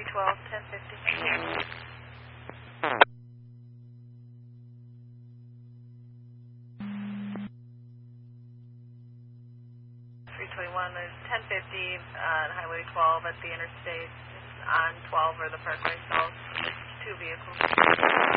312, 1050. 321 is 1050 on Highway 12 at the interstate on 12 or the Parkway South. Two vehicles.